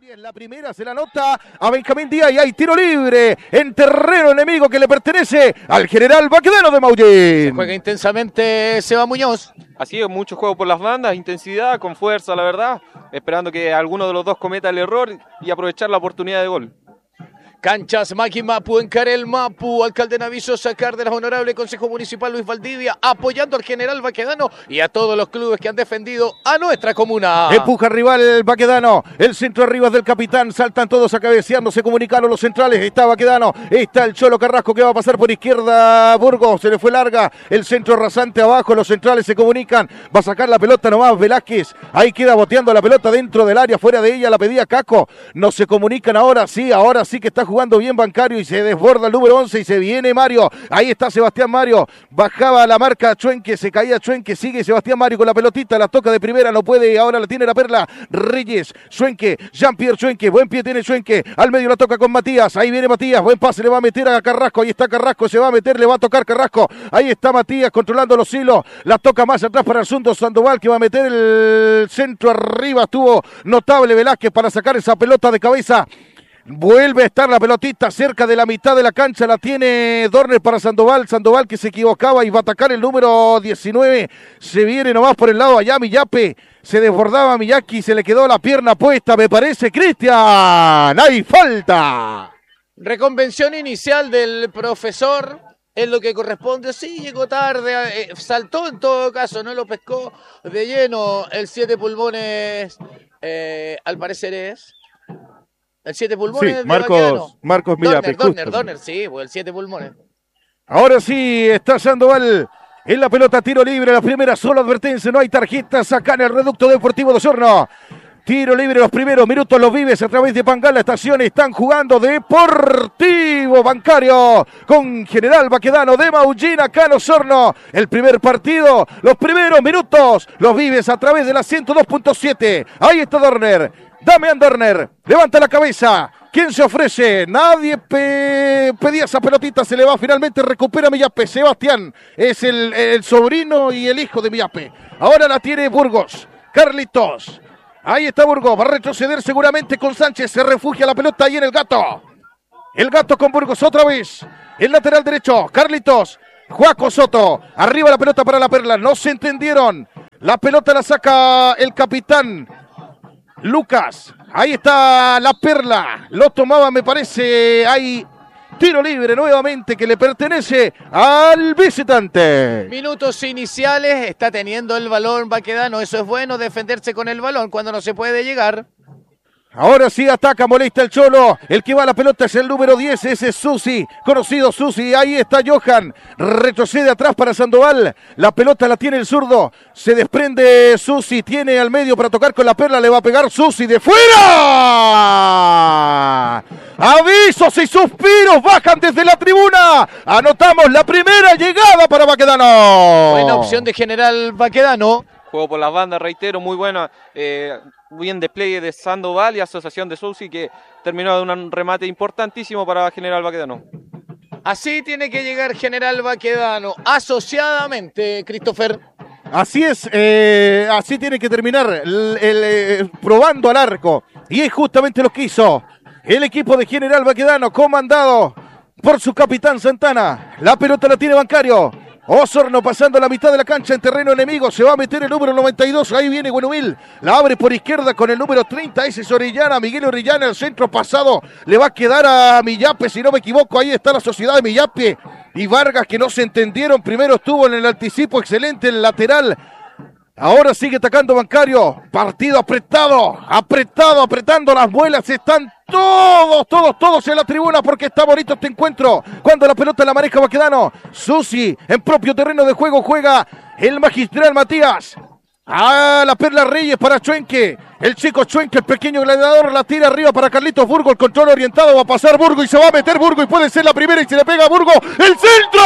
En la primera se la nota a Benjamín Díaz y hay tiro libre en terreno enemigo que le pertenece al general Baquedano de Maullín. Se juega intensamente Seba Muñoz. Así es, mucho juego por las bandas, intensidad, con fuerza, la verdad. Esperando que alguno de los dos cometa el error y aprovechar la oportunidad de gol. Canchas Maqui Mapu en Carel Mapu. Alcalde Naviso Sacárdenas, honorable Consejo Municipal Luis Valdivia, apoyando al general Baquedano y a todos los clubes que han defendido a nuestra comuna. Empuja rival Baquedano, el centro arriba del capitán, saltan todos a cabeceando, se comunicaron los centrales, está Baquedano, está el Cholo Carrasco que va a pasar por izquierda, Burgos, se le fue larga, el centro rasante abajo, los centrales se comunican, va a sacar la pelota nomás Velázquez, ahí queda boteando la pelota dentro del área, fuera de ella la pedía Caco, no se comunican ahora sí que está jugando bien Bancario y se desborda el número 11 y se viene Mario, ahí está Sebastián Mario, bajaba la marca Chuenque, se caía Chuenque, sigue Sebastián Mario con la pelotita, la toca de primera, no puede, ahora la tiene la perla, Reyes, Chuenque, Jean-Pierre Chuenque, buen pie tiene Chuenque, al medio la toca con Matías, ahí viene Matías, buen pase, le va a meter a Carrasco, ahí está Carrasco, se va a meter, le va a tocar Carrasco, ahí está Matías controlando los hilos, la toca más atrás para Arsundo Sandoval que va a meter el centro arriba, estuvo notable Velázquez para sacar esa pelota de cabeza. Vuelve a estar la pelotita cerca de la mitad de la cancha, la tiene Dorner para Sandoval, Sandoval que se equivocaba y va a atacar el número 19, se viene nomás por el lado allá Millape, se desbordaba Miyaki, se le quedó la pierna puesta, me parece, Cristian, hay falta. Reconvención inicial del profesor, es lo que corresponde, sí, llegó tarde, saltó en todo caso, no lo pescó de lleno el 7 pulmones, al parecer es... El 7 pulmones sí, de Baquedano. Marcos Millape. Dorner, sí, pues el 7 pulmones. Ahora sí, está Sandoval en la pelota, tiro libre, la primera sola advertencia, no hay tarjetas acá en el Reducto Deportivo de Osorno. Tiro libre, los primeros minutos los vives a través de Pangala Estación, están jugando Deportivo Bancario con General Baquedano de Maullín acá en Osorno. El primer partido, los primeros minutos los vives a través de la 102.7. Ahí está Dorner. Damián Dorner, levanta la cabeza. ¿Quién se ofrece? Nadie pedía esa pelotita, se le va, finalmente recupera Millape. Sebastián es el sobrino y el hijo de Millape. Ahora la tiene Burgos, Carlitos. Ahí está Burgos, va a retroceder seguramente con Sánchez, se refugia la pelota ahí en el Gato. El Gato con Burgos otra vez, el lateral derecho, Carlitos. Juaco Soto, arriba la pelota para la Perla, no se entendieron. La pelota la saca el capitán Lucas, ahí está la Perla, lo tomaba me parece, hay tiro libre nuevamente que le pertenece al visitante. Minutos iniciales, está teniendo el balón Baquedano, eso es bueno, defenderse con el balón cuando no se puede llegar. Ahora sí ataca, molesta el Cholo, el que va a la pelota es el número 10, ese es Susi, conocido Susi, ahí está Johan, retrocede atrás para Sandoval, la pelota la tiene el zurdo, se desprende Susi, tiene al medio para tocar con la Perla, le va a pegar Susi de fuera. Avisos y suspiros bajan desde la tribuna, anotamos la primera llegada para Baquedano. Buena opción de General Baquedano. Juego por las bandas, reitero, muy buena, bien despliegue de Sandoval y asociación de Sousi que terminó de un remate importantísimo para General Baquedano. Así tiene que llegar General Baquedano, asociadamente, Christopher. Así es, así tiene que terminar, probando al arco, y es justamente lo que hizo el equipo de General Baquedano, comandado por su capitán Santana. La pelota la tiene Bancario. Osorno pasando la mitad de la cancha en terreno enemigo, se va a meter el número 92, ahí viene Buenumil, la abre por izquierda con el número 30, ese es Orellana, Miguel Orellana, el centro pasado, le va a quedar a Millape, si no me equivoco, ahí está la sociedad de Millape y Vargas que no se entendieron, primero estuvo en el anticipo, excelente el lateral. Ahora sigue atacando Bancario, partido apretando las muelas, están todos en la tribuna porque está bonito este encuentro. Cuando la pelota la maneja Baquedano, Susi en propio terreno de juego juega el magistral Matías. La Perla Reyes para Chuenque, el chico Chuenque, el pequeño gladiador, la tira arriba para Carlitos Burgo, el control orientado, va a pasar Burgo y se va a meter Burgo y puede ser la primera y se le pega a Burgo, ¡el centro!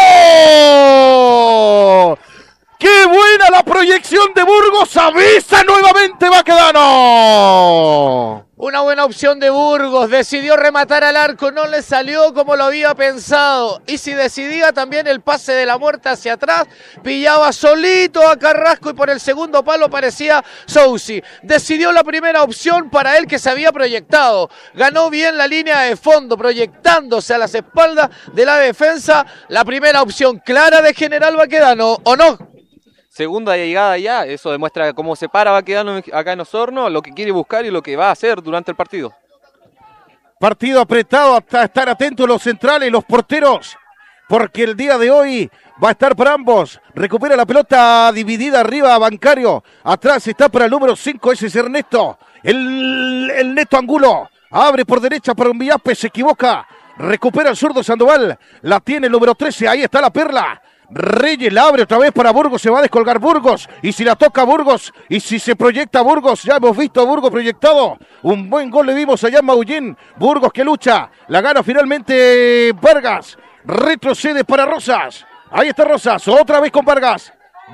¡Qué buena la proyección de Burgos! ¡Avisa nuevamente Baquedano! Una buena opción de Burgos, decidió rematar al arco, no le salió como lo había pensado. Y si decidía también el pase de la muerte hacia atrás, pillaba solito a Carrasco y por el segundo palo aparecía Soucy. Decidió la primera opción para él que se había proyectado. Ganó bien la línea de fondo, proyectándose a las espaldas de la defensa. La primera opción clara de General Baquedano, ¿o no? Segunda llegada ya, eso demuestra cómo se para Baquedano acá en Osorno, lo que quiere buscar y lo que va a hacer durante el partido. Partido apretado, hasta estar atentos los centrales, los porteros, porque el día de hoy va a estar para ambos. Recupera la pelota dividida arriba, Bancario. Atrás está para el número 5, ese es Ernesto. El Neto Angulo. Abre por derecha para un Villape, se equivoca. Recupera el zurdo Sandoval. La tiene el número 13, ahí está la Perla. Reyes la abre otra vez para Burgos, se va a descolgar Burgos, y si la toca Burgos, y si se proyecta Burgos, ya hemos visto a Burgos proyectado, un buen gol le vimos allá en Maullín, Burgos que lucha, la gana finalmente Vargas, retrocede para Rosas, ahí está Rosas, otra vez con Vargas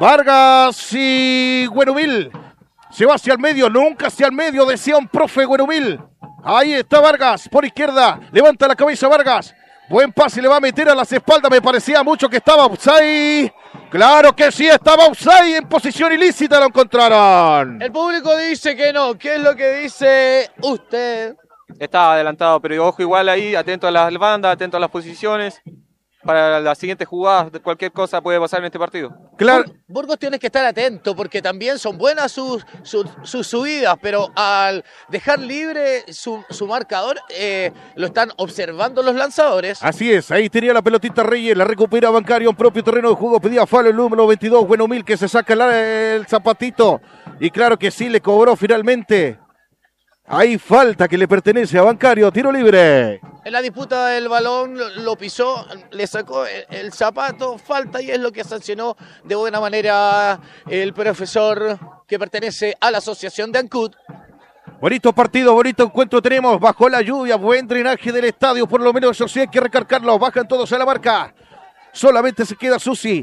y Güenumil, se va hacia el medio, nunca hacia el medio, decía un profe Güenumil, ahí está Vargas, por izquierda, levanta la cabeza Vargas, buen pase, le va a meter a las espaldas, me parecía mucho que estaba offside. Claro que sí, estaba offside, en posición ilícita lo encontraron. El público dice que no, ¿qué es lo que dice usted? Estaba adelantado, pero ojo igual ahí, atento a las bandas, atento a las posiciones. Para las siguientes jugadas, cualquier cosa puede pasar en este partido. Claro. Burgos tiene que estar atento porque también son buenas sus subidas, pero al dejar libre su marcador, lo están observando los lanzadores. Así es, ahí tenía la pelotita Reyes, la recupera Bancario en propio terreno de juego, pedía fallo el número 22, Güenumil, que se saca el zapatito, y claro que sí, le cobró finalmente. Hay falta que le pertenece a Bancario, tiro libre. En la disputa del balón lo pisó, le sacó el zapato, falta y es lo que sancionó de buena manera el profesor que pertenece a la asociación de Ancud. Bonito partido, bonito encuentro tenemos bajo la lluvia, buen drenaje del estadio, por lo menos eso sí hay que recargarlo, bajan todos a la marca. Solamente se queda Susi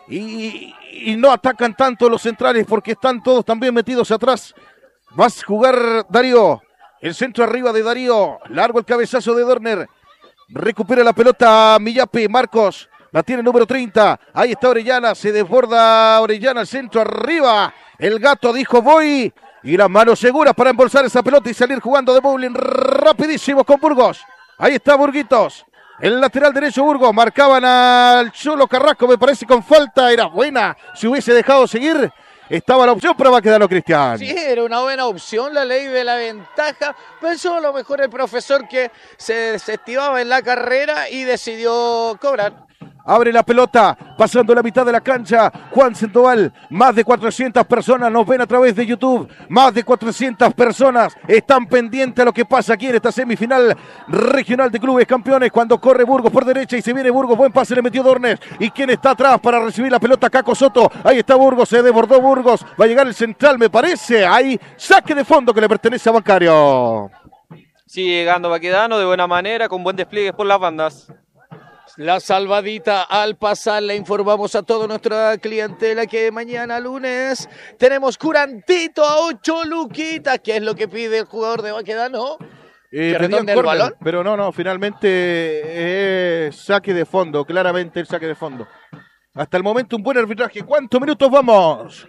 y no atacan tanto los centrales porque están todos también metidos atrás. Vas a jugar Darío, el centro arriba de Darío, largo el cabezazo de Dorner, recupera la pelota Millape, Marcos, la tiene el número 30, ahí está Orellana, se desborda Orellana, el centro arriba, el gato dijo voy, y las manos seguras para embolsar esa pelota y salir jugando de bowling rapidísimo con Burgos, ahí está Burguitos, el lateral derecho Burgos, marcaban al Cholo Carrasco, me parece con falta, era buena, si hubiese dejado seguir. Estaba la opción para Baquedano, Cristian. Sí, era una buena opción, la ley de la ventaja. Pensó a lo mejor el profesor que se desestimaba en la carrera y decidió cobrar. Abre la pelota, pasando la mitad de la cancha, Juan Sandoval, más de 400 personas nos ven a través de YouTube, más de 400 personas están pendientes a lo que pasa aquí en esta semifinal regional de clubes campeones, cuando corre Burgos por derecha y se viene Burgos, buen pase le metió Dornes, y quién está atrás para recibir la pelota, Caco Soto, ahí está Burgos, se desbordó Burgos, va a llegar el central me parece, ahí saque de fondo que le pertenece a Bancario. Sigue llegando Baquedano de buena manera, con buen despliegue por las bandas. La salvadita al pasar, le informamos a toda nuestra clientela que mañana lunes tenemos curantito a 8 luquitas, que es lo que pide el jugador de Baquedano. Que redonde el balón. Pero no, finalmente saque de fondo, claramente el saque de fondo. Hasta el momento un buen arbitraje. ¿Cuántos minutos vamos?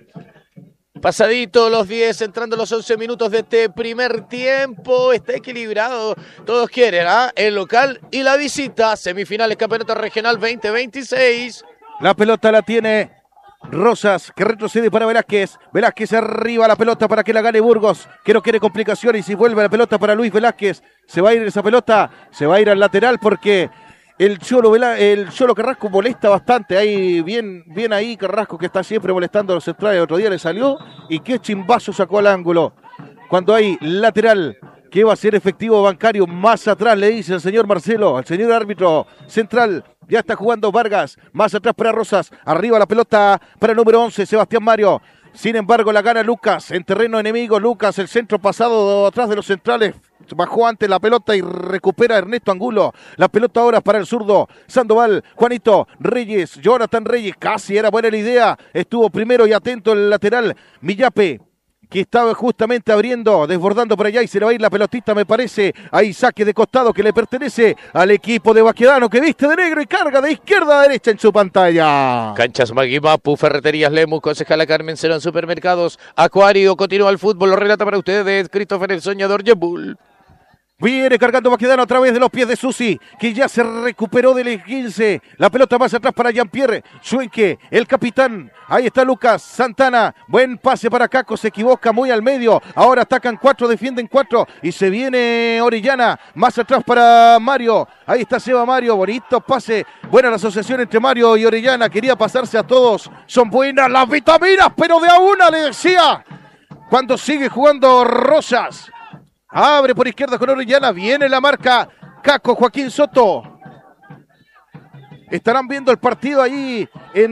Pasadito los 10, entrando los 11 minutos de este primer tiempo. Está equilibrado. Todos quieren, el local y la visita. Semifinales Campeonato Regional 2026. La pelota la tiene Rosas, que retrocede para Velázquez. Velázquez arriba la pelota para que la gane Burgos, que no quiere complicaciones y vuelve la pelota para Luis Velázquez. Se va a ir esa pelota, se va a ir al lateral porque el Cholo Carrasco molesta bastante. Ahí bien ahí Carrasco, que está siempre molestando a los centrales. El otro día le salió y qué chimbazo sacó al ángulo. Cuando hay lateral que va a ser efectivo Bancario, más atrás le dice el señor Marcelo, al señor árbitro central. Ya está jugando Vargas, más atrás para Rosas, arriba la pelota para el número 11, Sebastián Mario. Sin embargo, la gana Lucas en terreno enemigo. Lucas, el centro pasado atrás de los centrales. Bajó antes la pelota y recupera Ernesto Angulo. La pelota ahora para el zurdo Sandoval, Juanito Reyes, Jonathan Reyes. Casi era buena la idea. Estuvo primero y atento el lateral Millape. que estaba justamente abriendo, desbordando por allá y se le va a ir la pelotita, me parece. Ahí saque de costado que le pertenece al equipo de Baquedano, que viste de negro y carga de izquierda a derecha en su pantalla. Canchas Maguimapu, Ferreterías Lemus, Concejala Carmen Serán, Supermercados Acuario. Continúa el fútbol, lo relata para ustedes Christopher el Soñador Yebul. Viene cargando Baquedano a través de los pies de Susi, que ya se recuperó del esguince. La pelota más atrás para Jean-Pierre Schwenke, el capitán. Ahí está Lucas Santana. Buen pase para Caco, se equivoca muy al medio. Ahora atacan 4, defienden 4. Y se viene Orellana. Más atrás para Mario. Ahí está Seba Mario. Bonito pase. Buena la asociación entre Mario y Orellana. Quería pasarse a todos. Son buenas las vitaminas, pero de a una le decía. Cuando sigue jugando Rosas. Abre por izquierda con Orellana, viene la marca Caco, Joaquín Soto. Estarán viendo el partido ahí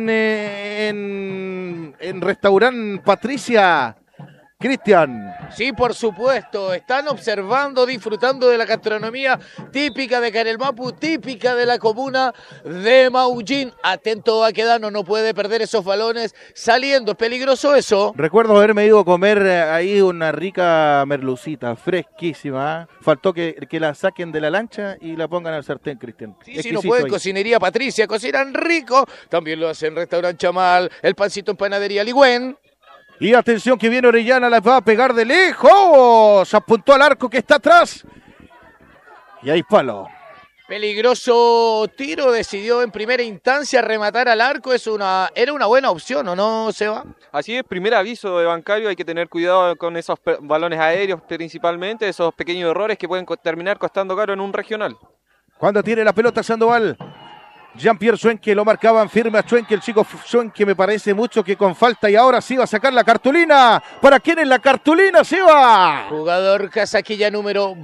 en Restaurante Patricia, Cristian. Sí, por supuesto, están observando, disfrutando de la gastronomía típica de Canelmapu, típica de la comuna de Maullín. Atento Baquedano, no puede perder esos balones saliendo, es peligroso eso. Recuerdo haberme ido a comer ahí una rica merlucita, fresquísima. Faltó que la saquen de la lancha y la pongan al sartén, Cristian. Sí, no pueden, Cocinería Patricia, cocinan rico. También lo hacen Restaurante Chamal, el pancito en Panadería Ligüen. Y atención que viene Orellana, la va a pegar de lejos. Apuntó al arco que está atrás. Y hay palo. Peligroso tiro, decidió en primera instancia rematar al arco. Era una buena opción, ¿o no, Seba? Así es, primer aviso de Bancario, hay que tener cuidado con esos balones aéreos principalmente, esos pequeños errores que pueden terminar costando caro en un regional. Cuando tiene la pelota Sandoval, Jean-Pierre Schwenke, lo marcaban firme a Schwenke, el chico Schwenke me parece mucho que con falta y ahora sí va a sacar la cartulina. ¿Para quién es la cartulina, Seba? Jugador casaquilla número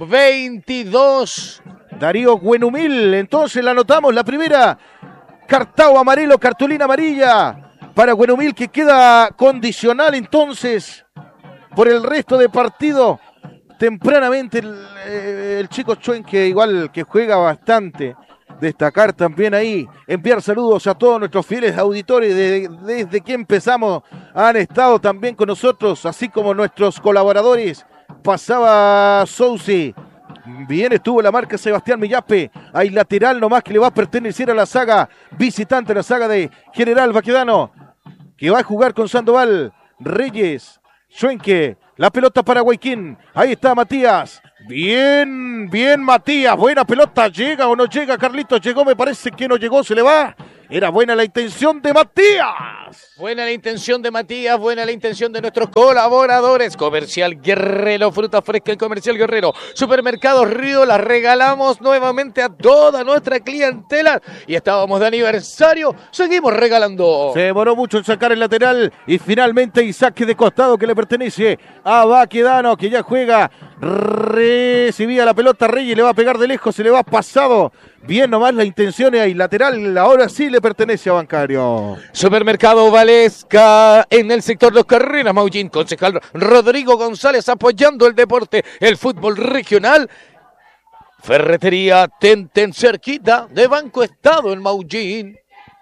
22. Darío Buenumil, entonces la anotamos, la primera. Cartao amarelo, cartulina amarilla para Buenumil que queda condicional entonces por el resto de partido. Tempranamente el chico Schwenke igual que juega bastante. Destacar también ahí, enviar saludos a todos nuestros fieles auditores desde que empezamos, han estado también con nosotros, así como nuestros colaboradores. Pasaba Sousi, bien estuvo la marca Sebastián Millape, hay lateral nomás que le va a pertenecer a la saga visitante, la saga de General Baquedano, que va a jugar con Sandoval, Reyes, Schwenke, la pelota para Guayquín, ahí está Matías. Bien Matías, buena pelota, ¿llega o no llega Carlitos? Llegó, me parece que no llegó, se le va. Era buena la intención de Matías. Buena la intención de Matías, buena la intención de nuestros colaboradores. Comercial Guerrero, fruta fresca, el Comercial Guerrero. Supermercados Río, las regalamos nuevamente a toda nuestra clientela. Y estábamos de aniversario, seguimos regalando. Se demoró mucho en sacar el lateral y finalmente hay saque de costado que le pertenece a Baquedano, que ya juega. Recibía la pelota Reyes, le va a pegar de lejos, se le va pasado. Bien nomás la intención y lateral, ahora sí le pertenece a Bancario. Supermercado Valesca en el sector Dos Carreras, Maullín. Concejal Rodrigo González apoyando el deporte, el fútbol regional. Ferretería Tenten cerquita de Banco Estado en Maullín.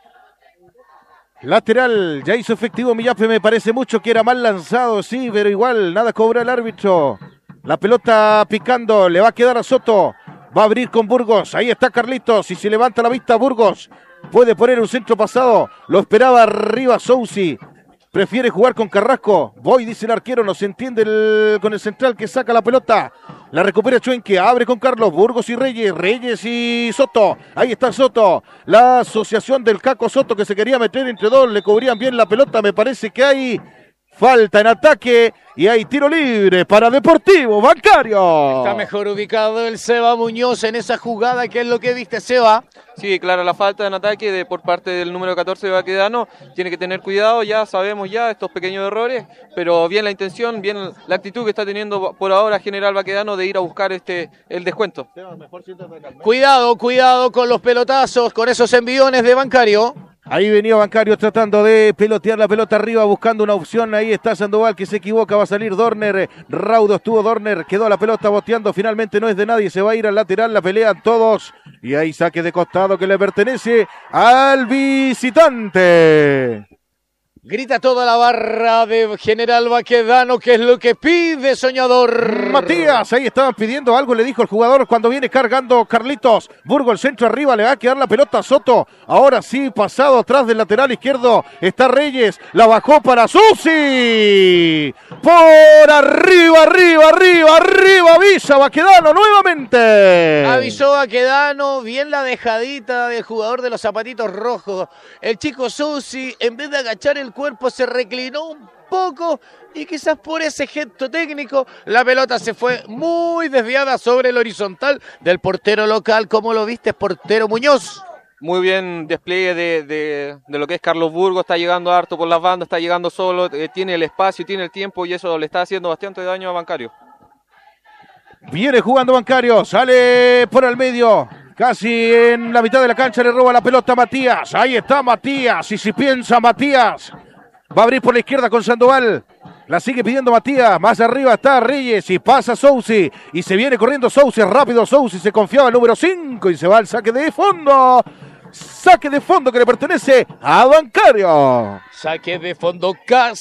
Lateral, ya hizo efectivo Millape, me parece mucho que era mal lanzado, sí, pero igual, nada cobra el árbitro. La pelota picando, le va a quedar a Soto. Va a abrir con Burgos, ahí está Carlitos, y se levanta la vista Burgos. Puede poner un centro pasado, lo esperaba arriba Sousi. Prefiere jugar con Carrasco. Voy, dice el arquero, no se entiende con el central que saca la pelota. La recupera Schwenke, abre con Carlos, Burgos y Reyes, Reyes y Soto. Ahí está Soto, la asociación del Caco Soto que se quería meter entre dos, le cubrían bien la pelota, me parece que hay falta en ataque y hay tiro libre para Deportivo Bancario. Está mejor ubicado el Seba Muñoz en esa jugada, ¿qué es lo que viste, Seba? Sí, claro, la falta en ataque por parte del número 14 de Baquedano, tiene que tener cuidado, ya sabemos estos pequeños errores, pero bien la intención, bien la actitud que está teniendo por ahora General Baquedano de ir a buscar el descuento. Cuidado con los pelotazos, con esos enviones de Bancario. Ahí venía Bancario tratando de pelotear la pelota arriba, buscando una opción. Ahí está Sandoval que se equivoca, va a salir Dorner. Raudo estuvo Dorner, quedó la pelota boteando. Finalmente no es de nadie, se va a ir al lateral, la pelean todos. Y ahí saque de costado que le pertenece al visitante. Grita toda la barra de General Baquedano, que es lo que pide Soñador. Matías, ahí estaban pidiendo algo, le dijo el jugador cuando viene cargando Carlitos. Burgo, el centro arriba, le va a quedar la pelota a Soto. Ahora sí, pasado atrás del lateral izquierdo, está Reyes, la bajó para Susi. Por arriba, avisa Baquedano nuevamente. Avisó Baquedano, bien la dejadita del jugador de los zapatitos rojos. El chico Susi, en vez de agachar el cuerpo, se reclinó un poco y quizás por ese gesto técnico la pelota se fue muy desviada sobre el horizontal del portero local. ¿Cómo lo viste, portero Muñoz? Muy bien despliegue de lo que es Carlos Burgos, está llegando harto por las bandas, está llegando solo, tiene el espacio, tiene el tiempo y eso le está haciendo bastante daño a Bancario. Viene jugando Bancario, sale por el medio, casi en la mitad de la cancha, le roba la pelota a Matías. Ahí está Matías, y si piensa Matías, va a abrir por la izquierda con Sandoval. La sigue pidiendo Matías, más arriba está Reyes y pasa Sousi. Y se viene corriendo Sousi, rápido Sousi, se confiaba el número 5 y se va al saque de fondo. Saque de fondo que le pertenece a Bancario. Saque de fondo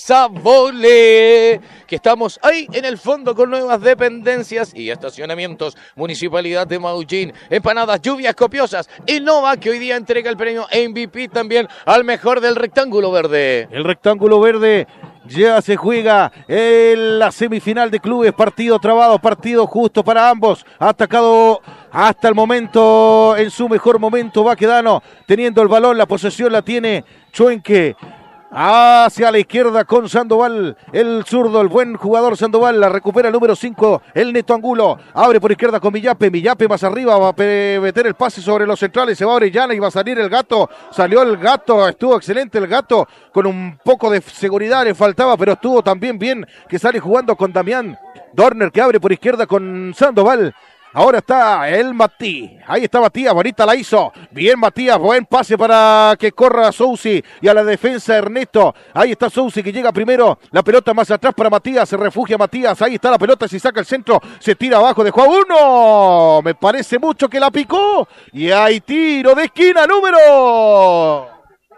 Casabole, que estamos ahí en el fondo con nuevas dependencias y estacionamientos. Municipalidad de Maullín, empanadas, lluvias copiosas. Innova, que hoy día entrega el premio MVP también al mejor del rectángulo verde. El rectángulo verde ya se juega en la semifinal de clubes, partido trabado, partido justo para ambos. Ha atacado hasta el momento, en su mejor momento, Baquedano, teniendo el balón, la posesión la tiene Chuenque. Hacia la izquierda con Sandoval, el zurdo, el buen jugador Sandoval, la recupera el número 5, el Neto Angulo, abre por izquierda con Millape más arriba, va a meter el pase sobre los centrales, se va a Orellana y va a salir el Gato, salió el Gato, estuvo excelente el Gato, con un poco de seguridad le faltaba, pero estuvo también bien, que sale jugando con Damián Dorner, que abre por izquierda con Sandoval. Ahora está el Matí, ahí está Matías, bonita la hizo, bien Matías, buen pase para que corra Sousi y a la defensa Ernesto, ahí está Sousi que llega primero, la pelota más atrás para Matías, se refugia Matías, ahí está la pelota, se saca el centro, se tira abajo, dejó a uno, me parece mucho que la picó y hay tiro de esquina, número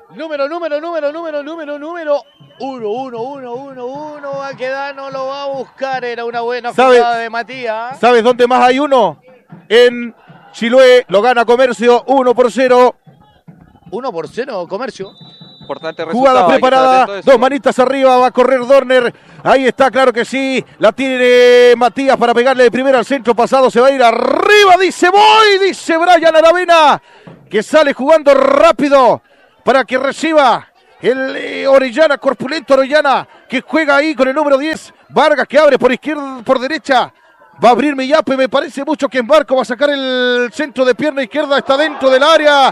1. Baquedano lo va a buscar. Era una buena jugada de Matías. ¿Sabes dónde más hay uno? En Chiloé, lo gana Comercio 1-0. 1-0, Comercio. Importante jugada preparada, dos manitas arriba, va a correr Dorner. Ahí está, claro que sí. La tiene Matías para pegarle de primera al centro pasado. Se va a ir arriba, dice Brian Aravena, que sale jugando rápido para que reciba el Orellana, corpulento Orellana, que juega ahí con el número 10. Vargas, que abre por izquierda, por derecha. Va a abrir Millape, me parece mucho que en Barco va a sacar el centro de pierna izquierda, está dentro del área.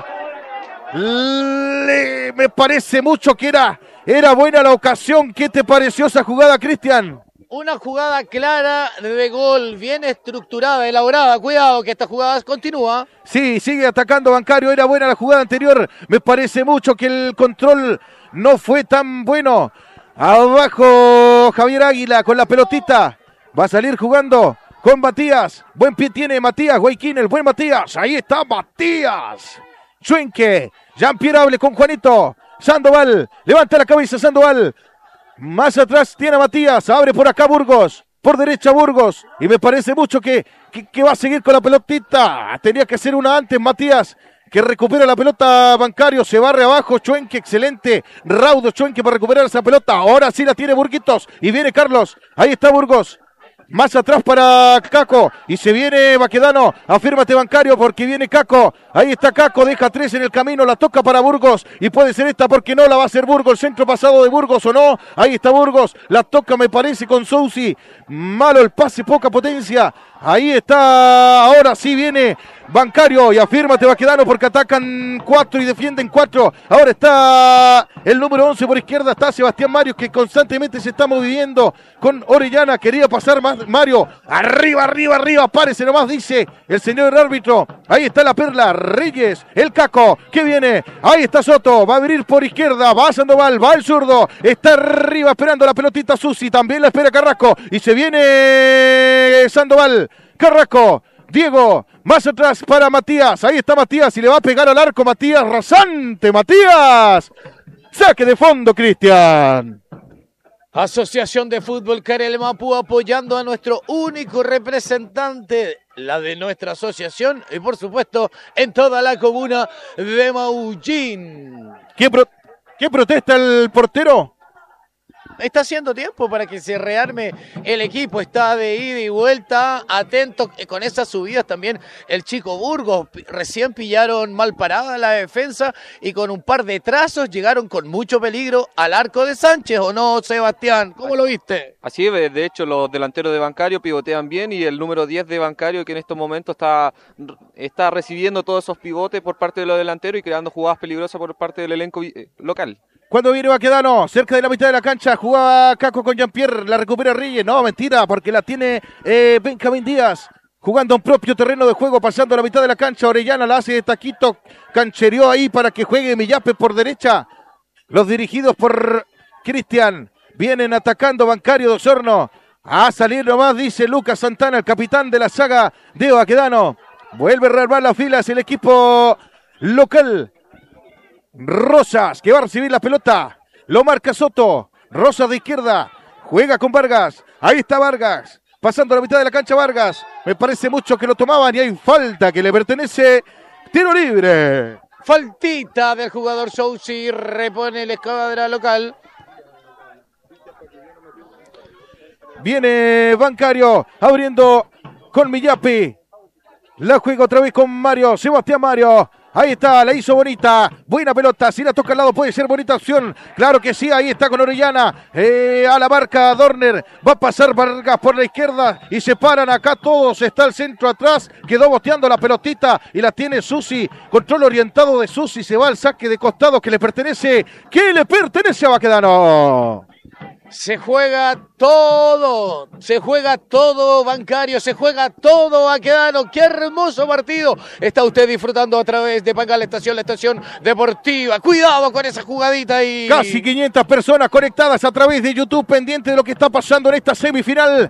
Me parece mucho que era buena la ocasión. ¿Qué te pareció esa jugada, Cristian? Una jugada clara de gol, bien estructurada, elaborada. Cuidado que esta jugada continúa. Sí, sigue atacando Bancario. Era buena la jugada anterior. Me parece mucho que el control no fue tan bueno. Abajo Javier Águila con la pelotita. Va a salir jugando con Matías. Buen pie tiene Matías Guayquín, el buen Matías. Ahí está Matías. Chuenque. Jean-Pierre hable con Juanito. Sandoval. Levanta la cabeza Sandoval. Más atrás tiene a Matías, abre por acá Burgos, por derecha Burgos, y me parece mucho que va a seguir con la pelotita. Tenía que hacer una antes Matías, que recupera la pelota Bancario, se barre abajo Chuenque, excelente, raudo Chuenque para recuperar esa pelota. Ahora sí la tiene Burguitos, y viene Carlos, ahí está Burgos. Más atrás para Caco, y se viene Baquedano, afírmate Bancario porque viene Caco, ahí está Caco, deja 3 en el camino, la toca para Burgos, y puede ser esta porque no la va a hacer Burgos, centro pasado de Burgos o no, ahí está Burgos, la toca me parece con Sousi, malo el pase, poca potencia, ahí está, ahora sí viene Bancario y afírmate Baquedano porque atacan 4 y defienden 4, ahora está el número 11 por izquierda, está Sebastián Mario que constantemente se está moviendo con Orellana, quería pasar más Mario, arriba, párese nomás, dice el señor árbitro. Ahí está la perla, Reyes, el Caco, que viene, ahí está Soto, va a abrir por izquierda, va Sandoval, va el zurdo, está arriba esperando la pelotita Susi, también la espera Carrasco, y se viene Sandoval, Carrasco, Diego, más atrás para Matías, ahí está Matías, y le va a pegar al arco Matías, rasante Matías. Saque de fondo, Cristian. Asociación de Fútbol Carel Mapu apoyando a nuestro único representante, la de nuestra asociación, y por supuesto en toda la comuna de Maullín. ¿Qué protesta el portero? Está haciendo tiempo para que se rearme el equipo, está de ida y vuelta, atento con esas subidas también el chico Burgos, recién pillaron mal parada la defensa y con un par de trazos llegaron con mucho peligro al arco de Sánchez, ¿o no, Sebastián? ¿Cómo lo viste? Así es, de hecho los delanteros de Bancario pivotean bien y el número 10 de Bancario que en estos momentos está recibiendo todos esos pivotes por parte de los delanteros y creando jugadas peligrosas por parte del elenco local. Cuando viene Baquedano, cerca de la mitad de la cancha, jugaba Caco con Jean-Pierre, la recupera Reyes, no, mentira, porque la tiene Benjamín Díaz, jugando un propio terreno de juego, pasando a la mitad de la cancha, Orellana la hace de taquito, canchereó ahí para que juegue Millape por derecha, los dirigidos por Cristian, vienen atacando Bancario de Osorno, a salir nomás, dice Lucas Santana, el capitán de la saga de Baquedano, vuelve a rearmar las filas el equipo local. Rosas, que va a recibir la pelota, lo marca Soto, Rosas de izquierda, juega con Vargas, ahí está Vargas, pasando a la mitad de la cancha Vargas, me parece mucho que lo tomaban y hay falta que le pertenece, tiro libre. Faltita del jugador Sousi, repone la escuadra local. Viene Bancario, abriendo con Millapi, la juega otra vez con Mario, Sebastián Mario. Ahí está, la hizo bonita, buena pelota, si la toca al lado puede ser bonita opción, claro que sí, ahí está con Orellana, a la marca Dorner, va a pasar Vargas por la izquierda y se paran acá todos, está el centro atrás, quedó boteando la pelotita y la tiene Susi, control orientado de Susi, se va al saque de costado que le pertenece a Baquedano. Se juega todo Bancario, se juega todo Baquedano, qué hermoso partido está usted disfrutando a través de Pangal Estación, la estación deportiva, cuidado con esa jugadita ahí. Casi 500 personas conectadas a través de YouTube, pendiente de lo que está pasando en esta semifinal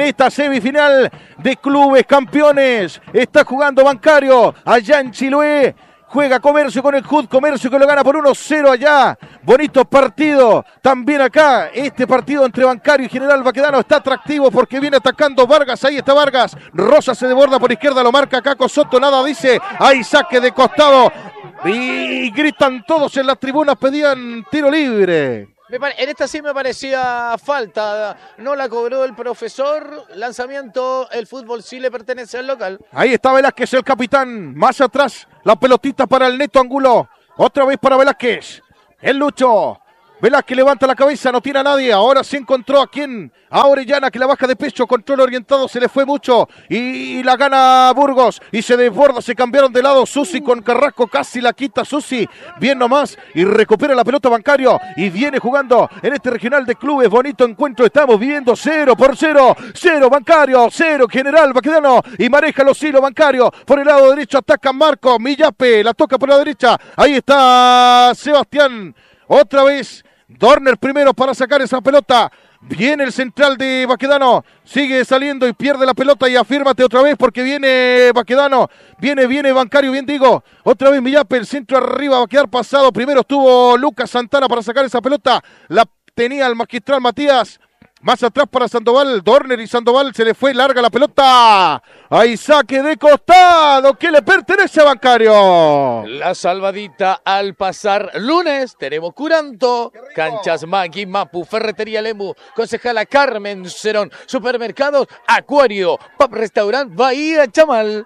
de clubes campeones, está jugando Bancario, allá en Chiloé. Juega Comercio con el HUD, Comercio que lo gana por 1-0 allá. Bonito partido. También acá, este partido entre Bancario y General Baquedano está atractivo porque viene atacando Vargas. Ahí está Vargas. Rosa se desborda por izquierda, lo marca Caco Soto, nada dice. Hay saque de costado. Y gritan todos en las tribunas, pedían tiro libre. En esta sí me parecía falta, no la cobró el profesor, lanzamiento, el fútbol sí le pertenece al local. Ahí está Velázquez, el capitán, más atrás, la pelotita para el Neto Angulo, otra vez para Velázquez, el Lucho, Velázquez levanta la cabeza, no tiene a nadie, ahora sí encontró a quien, a Orellana que la baja de pecho, control orientado, se le fue mucho y la gana Burgos y se desborda, se cambiaron de lado, Susi con Carrasco, casi la quita Susi, bien nomás y recupera la pelota Bancario y viene jugando en este regional de clubes, bonito encuentro, estamos viviendo 0-0, 0 Bancario, 0 General Baquedano y maneja los hilos Bancario, por el lado derecho ataca Marco, Millape, la toca por la derecha, ahí está Sebastián, otra vez Dorner primero para sacar esa pelota. Viene el central de Baquedano. Sigue saliendo y pierde la pelota y afírmate otra vez porque viene Baquedano. Viene Bancario, bien digo. Otra vez Millape, el centro arriba va a quedar pasado. Primero estuvo Lucas Santana para sacar esa pelota. La tenía el magistral Matías. Más atrás para Sandoval, Dorner y Sandoval se le fue larga la pelota. Hay saque de costado que le pertenece a Bancario. La salvadita al pasar lunes. Tenemos Curanto, Canchas Maqui, Mapu, Ferretería Lemu, Concejala Carmen Cerón, Supermercados Acuario, Pub Restaurant Bahía Chamal.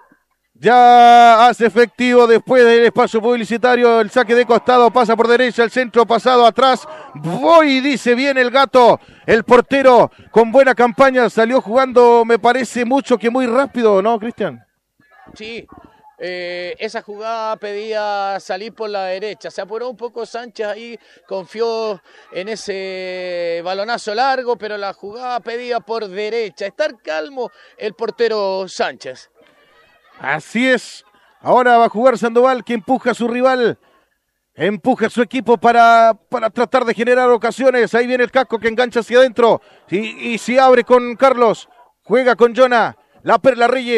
Ya hace efectivo después del espacio publicitario el saque de costado, pasa por derecha, el centro pasado atrás, voy, dice bien el gato, el portero con buena campaña, salió jugando me parece mucho que muy rápido, ¿no, Cristian? Sí, esa jugada pedía salir por la derecha, se apuró un poco Sánchez ahí, confió en ese balonazo largo, pero la jugada pedía por derecha, estar calmo el portero Sánchez. Así es, ahora va a jugar Sandoval que empuja a su rival, empuja a su equipo para tratar de generar ocasiones, ahí viene el Casco que engancha hacia adentro y se abre con Carlos, juega con Jonah, la Perla Reyes,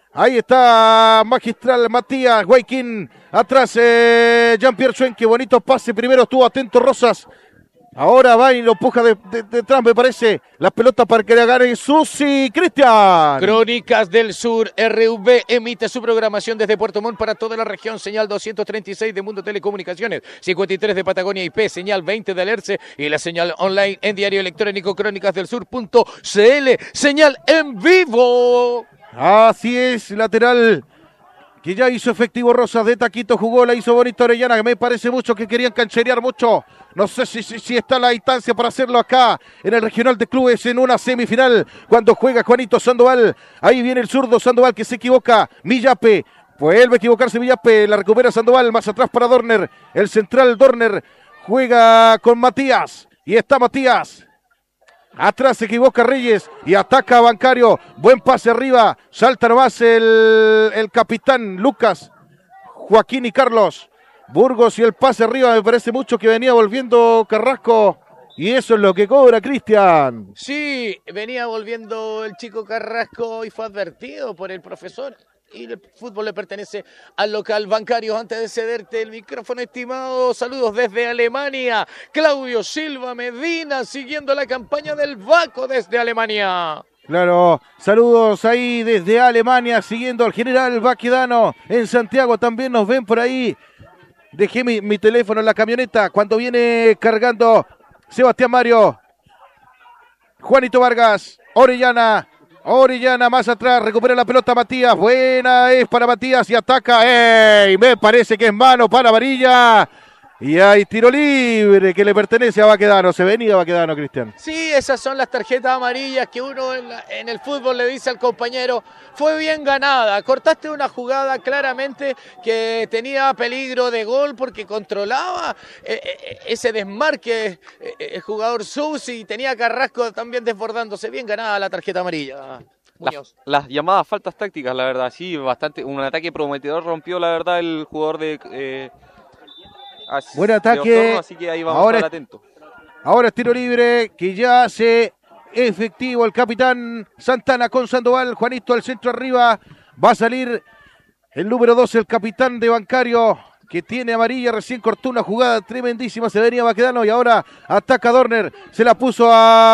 Ahí está magistral Matías Guayquín. Atrás Jean-Pierre Schwenke. Bonito pase. Primero estuvo atento Rosas. Ahora va y lo empuja detrás, me parece. La pelota para que le agarre Susi Cristian. Crónicas del Sur, RV emite su programación desde Puerto Montt para toda la región. Señal 236 de Mundo Telecomunicaciones, 53 de Patagonia IP, señal 20 de Alerce y la señal online en diario electrónico crónicasdelsur.cl. Señal en vivo. Así es, lateral que ya hizo efectivo Rosas de taquito, jugó, la hizo bonito Orellana, que me parece mucho que querían cancherear mucho. No sé si está la instancia para hacerlo acá en el Regional de Clubes en una semifinal cuando juega Juanito Sandoval. Ahí viene el zurdo Sandoval que se equivoca. Millape, vuelve a equivocarse Millape, la recupera Sandoval, más atrás para Dorner. El central Dorner juega con Matías y está Matías. Atrás se equivoca Reyes y ataca Bancario. Buen pase arriba. Salta nomás el capitán Lucas, Joaquín y Carlos. Burgos y el pase arriba. Me parece mucho que venía volviendo Carrasco. Y eso es lo que cobra Cristian. Sí, venía volviendo el chico Carrasco y fue advertido por el profesor. Y el fútbol le pertenece al local bancario. Antes de cederte el micrófono, estimado, saludos desde Alemania. Claudio Silva Medina siguiendo la campaña del Baco desde Alemania. Claro, saludos ahí desde Alemania siguiendo al general Baquedano. En Santiago también nos ven por ahí. Dejé mi teléfono en la camioneta cuando viene cargando Sebastián Mario. Juanito Vargas, Orellana más atrás, recupera la pelota Matías, buena es para Matías y ataca, me parece que es mano para Varilla. Y hay tiro libre que le pertenece a Baquedano. Se venía Baquedano, Cristian. Sí, esas son las tarjetas amarillas que uno en el fútbol le dice al compañero, fue bien ganada, cortaste una jugada claramente que tenía peligro de gol porque controlaba ese desmarque el jugador Susi y tenía Carrasco también desbordándose. Bien ganada la tarjeta amarilla. Las llamadas faltas tácticas, la verdad, sí, bastante. Un ataque prometedor rompió, la verdad, el jugador de... buen ataque, Osorno, así que ahí vamos a estar atentos. Ahora es tiro libre que ya hace efectivo el capitán Santana con Sandoval. Juanito al centro arriba, va a salir el número 12, el capitán de Bancario, que tiene amarilla, recién cortó una jugada tremendísima, se venía Baquedano y ahora ataca Dorner, se la puso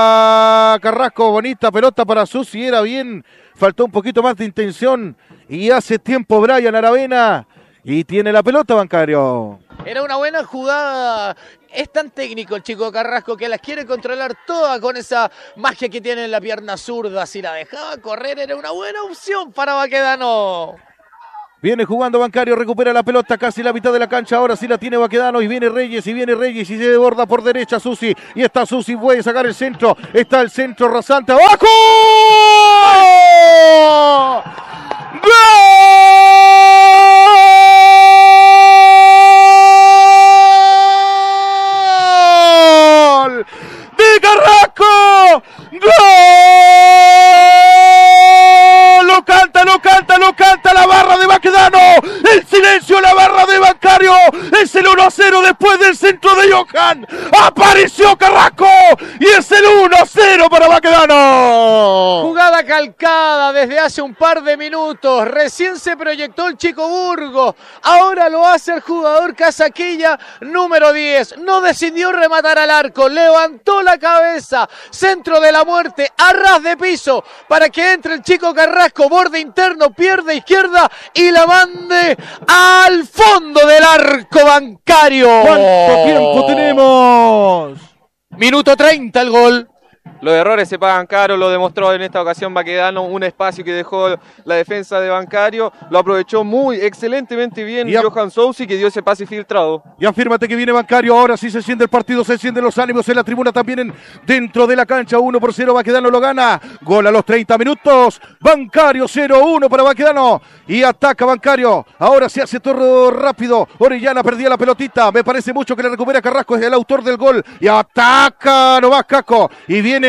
a Carrasco, bonita pelota para Susi, era bien, faltó un poquito más de intención y hace tiempo Brian Aravena y tiene la pelota Bancario. Era una buena jugada. Es tan técnico el chico Carrasco que las quiere controlar todas con esa magia que tiene en la pierna zurda. Si la dejaba correr era una buena opción para Baquedano. Viene jugando Bancario, recupera la pelota casi la mitad de la cancha, ahora sí la tiene Baquedano y viene Reyes y se desborda por derecha Susi y está Susi, puede sacar el centro, está el centro rasante, ¡abajo! ¡Gol! ¡De Carrasco! ¡Gol! Lo canta la barra de Baquedano. El silencio, la barra de Bancario. Es el 1-0 después del centro de Johan. Apareció Carrasco y es el 1-0 para Baquedano. Jugada calcada desde hace un par de minutos. Recién se proyectó el chico Burgos. Ahora lo hace el jugador Casaquilla, número 10. No decidió rematar al arco. Levantó la cabeza. Centro de la muerte a ras de piso para que entre el chico Carrasco. Borde interno, pierde izquierda y la mande al fondo del arco Bancario. ¿Cuánto tiempo tenemos? Minuto 30 el gol. Los errores se pagan caro, lo demostró en esta ocasión Baquedano, un espacio que dejó la defensa de Bancario, lo aprovechó excelentemente bien Johan Sousi, que dio ese pase filtrado. Y afírmate que viene Bancario, ahora sí se siente el partido, se sienten los ánimos en la tribuna también dentro de la cancha, 1-0, Baquedano lo gana, gol a los 30 minutos, Bancario 0-1 para Baquedano, y ataca Bancario, ahora se hace todo rápido, Orellana perdía la pelotita, me parece mucho que le recupera Carrasco, es el autor del gol, y ataca nomás Caco, y viene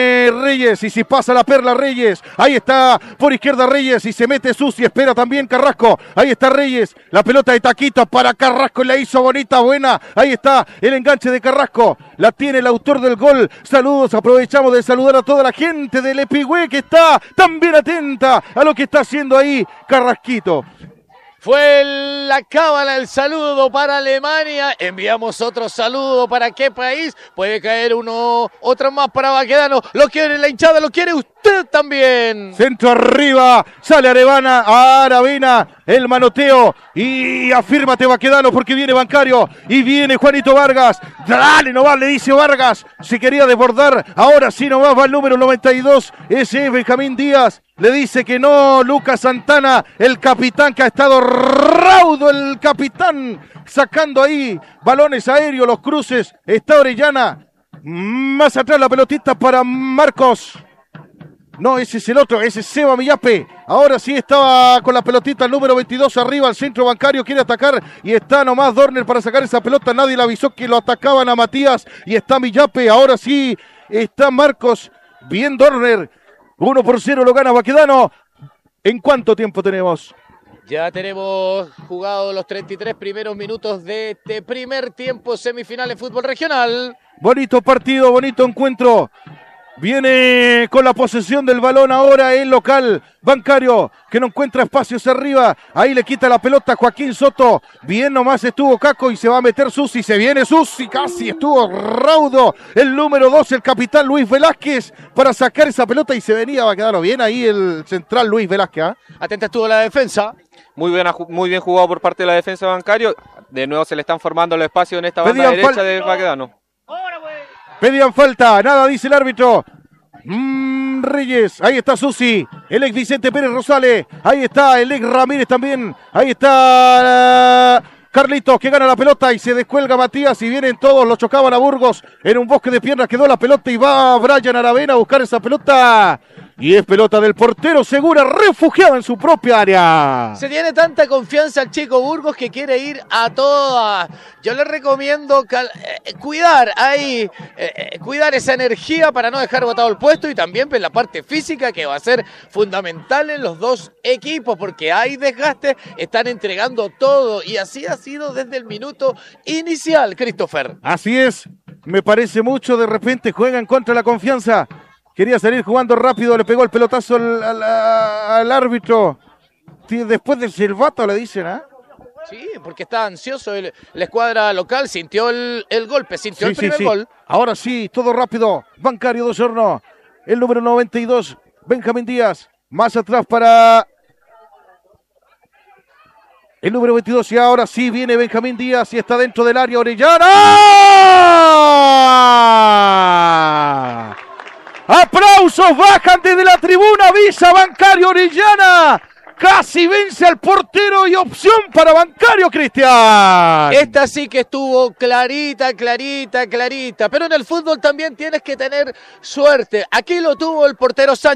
viene Reyes y si pasa la perla Reyes. Ahí está por izquierda Reyes y se mete Susi. Espera también Carrasco. Ahí está Reyes. La pelota de taquito para Carrasco. La hizo bonita, buena. Ahí está el enganche de Carrasco. La tiene el autor del gol. Saludos. Aprovechamos de saludar a toda la gente del Epigüe que está también atenta a lo que está haciendo ahí Carrasquito. Fue la cábala el saludo para Alemania. Enviamos otro saludo para qué país. Puede caer otro más para Baquedano. Lo quiere la hinchada, lo quiere usted también. Centro arriba, sale Aravena, el manoteo y afírmate Baquedano porque viene Bancario y viene Juanito Vargas. Dale, no va, le dice Vargas. Se quería desbordar, ahora sí nomás va el número 92. Ese es Benjamín Díaz. Le dice que no, Lucas Santana, el capitán que ha estado raudo, el capitán, sacando ahí balones aéreos, los cruces. Está Orellana, más atrás la pelotita para Marcos. No, ese es el otro, ese es Seba Millape. Ahora sí estaba con la pelotita el número 22 arriba, el centro Bancario quiere atacar y está nomás Dorner para sacar esa pelota. Nadie le avisó que lo atacaban a Matías y está Millape. Ahora sí está Marcos, bien Dorner. 1-0 lo gana Baquedano. ¿En cuánto tiempo tenemos? Ya tenemos jugado los 33 primeros minutos de este primer tiempo semifinal en fútbol regional. Bonito partido, bonito encuentro. Viene con la posesión del balón ahora el local Bancario, que no encuentra espacios arriba. Ahí le quita la pelota a Joaquín Soto. Bien nomás estuvo Caco y se va a meter Susi. Se viene Susi, casi estuvo raudo. El número 2, el capitán Luis Velázquez, para sacar esa pelota y se venía, va a quedar bien ahí el central Luis Velázquez. Atenta estuvo la defensa. Muy bien jugado por parte de la defensa de Bancario. De nuevo se le están formando los espacios en esta banda derecha de Baquedano. Pedían falta, nada dice el árbitro. Reyes, ahí está Susi, el ex Vicente Pérez Rosales, ahí está el ex Ramírez también, ahí está Carlitos que gana la pelota y se descuelga Matías y vienen todos, lo chocaban a Burgos en un bosque de piernas, quedó la pelota y va Brian Aravena a buscar esa pelota. Y es pelota del portero Segura, refugiado en su propia área. Se tiene tanta confianza el chico Burgos que quiere ir a todas. Yo le recomiendo cuidar ahí, cuidar esa energía para no dejar botado el puesto y también la parte física que va a ser fundamental en los dos equipos porque hay desgaste, están entregando todo y así ha sido desde el minuto inicial, Christopher. Así es, me parece mucho, de repente juegan contra la confianza. Quería salir jugando rápido, le pegó el pelotazo al árbitro. Después del silbato le dicen, ¿ah? Sí, porque está ansioso la escuadra local, sintió el golpe, sintió el primer gol. Ahora sí, todo rápido. Bancario de Osorno, el número 92, Benjamín Díaz. Más atrás para el número 22 y ahora sí viene Benjamín Díaz y está dentro del área Orellana. ¡Aplausos! Bajan desde la tribuna, avisa Bancario Orellana. Casi vence al portero y opción para Bancario, Cristian. Esta sí que estuvo clarita. Pero en el fútbol también tienes que tener suerte. Aquí lo tuvo el portero Sánchez.